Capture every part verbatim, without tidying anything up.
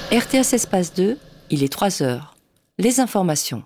R T S Espace deux, il est trois heures. Les informations.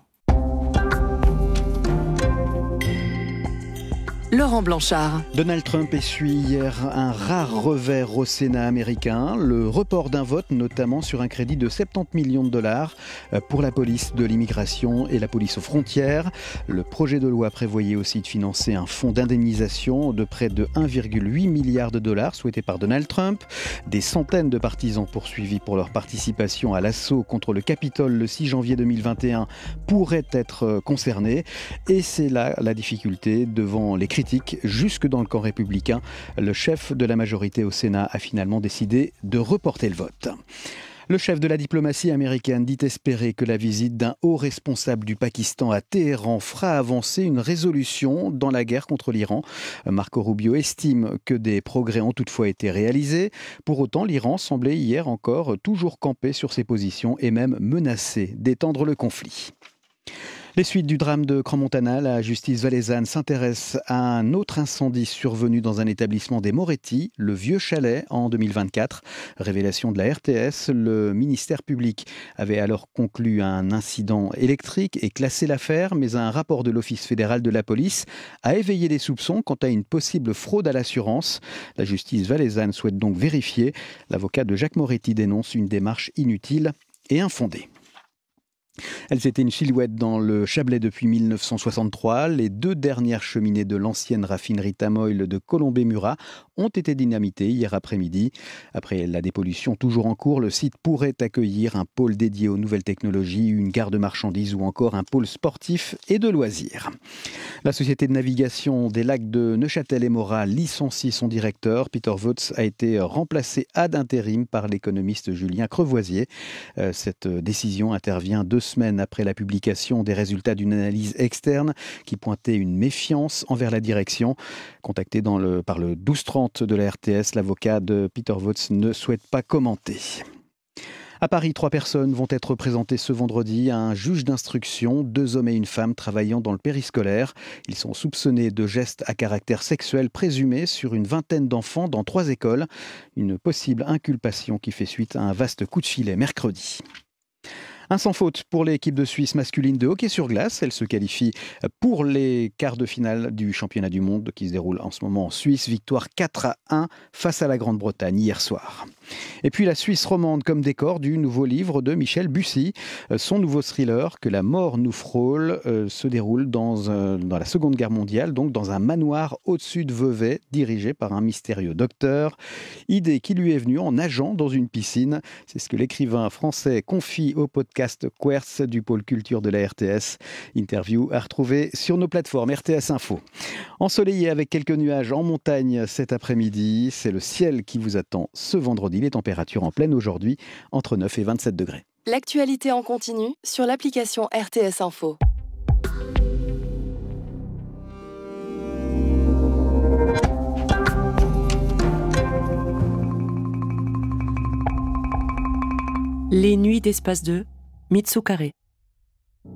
Laurent Blanchard. Donald Trump essuie hier un rare revers au Sénat américain, le report d'un vote notamment sur un crédit de soixante-dix millions de dollars pour la police de l'immigration et la police aux frontières. Le projet de loi prévoyait aussi de financer un fonds d'indemnisation de près de un virgule huit milliard de dollars souhaité par Donald Trump. Des centaines de partisans poursuivis pour leur participation à l'assaut contre le Capitole le six janvier deux mille vingt et un pourraient être concernés. Et c'est là la difficulté devant les critiques. Jusque dans le camp républicain, le chef de la majorité au Sénat a finalement décidé de reporter le vote. Le chef de la diplomatie américaine dit espérer que la visite d'un haut responsable du Pakistan à Téhéran fera avancer une résolution dans la guerre contre l'Iran. Marco Rubio estime que des progrès ont toutefois été réalisés. Pour autant, l'Iran semblait hier encore toujours camper sur ses positions et même menacer d'étendre le conflit. Les suites du drame de Crans-Montana, la justice valaisanne s'intéresse à un autre incendie survenu dans un établissement des Moretti, le Vieux Chalet, en deux mille vingt-quatre. Révélation de la R T S, le ministère public avait alors conclu un incident électrique et classé l'affaire, mais un rapport de l'Office fédéral de la police a éveillé les soupçons quant à une possible fraude à l'assurance. La justice valaisanne souhaite donc vérifier. L'avocat de Jacques Moretti dénonce une démarche inutile et infondée. Elles étaient une silhouette dans le Chablais depuis mille neuf cent soixante-trois. Les deux dernières cheminées de l'ancienne raffinerie Tamoil de Colombey-Murat ont été dynamitées hier après-midi. Après la dépollution toujours en cours, le site pourrait accueillir un pôle dédié aux nouvelles technologies, une gare de marchandises ou encore un pôle sportif et de loisirs. La société de navigation des lacs de Neuchâtel et Morat licencie son directeur. Peter Wutz a été remplacé ad intérim par l'économiste Julien Crevoisier. Cette décision intervient deux semaines après la publication des résultats d'une analyse externe qui pointait une méfiance envers la direction. Contacté dans le, par le douze trente de la R T S, l'avocat de Peter Wutz ne souhaite pas commenter. À Paris, trois personnes vont être présentées ce vendredi à un juge d'instruction, deux hommes et une femme travaillant dans le périscolaire. Ils sont soupçonnés de gestes à caractère sexuel présumés sur une vingtaine d'enfants dans trois écoles. Une possible inculpation qui fait suite à un vaste coup de filet mercredi. Un sans faute pour l'équipe de Suisse masculine de hockey sur glace. Elle se qualifie pour les quarts de finale du championnat du monde qui se déroule en ce moment en Suisse. Victoire quatre à un face à la Grande-Bretagne hier soir. Et puis la Suisse romande comme décor du nouveau livre de Michel Bussy. Son nouveau thriller, Que la mort nous frôle, euh, se déroule dans, euh, dans la Seconde Guerre mondiale, donc dans un manoir au-dessus de Vevey, dirigé par un mystérieux docteur. Idée qui lui est venue en nageant dans une piscine. C'est ce que l'écrivain français confie au podcast Querce du pôle culture de la R T S. Interview à retrouver sur nos plateformes R T S Info. Ensoleillé avec quelques nuages en montagne cet après-midi, c'est le ciel qui vous attend ce vendredi. Les températures en pleine aujourd'hui, entre neuf et vingt-sept degrés. L'actualité en continu sur l'application R T S Info. Les nuits d'Espace deux, Mitsu Carré.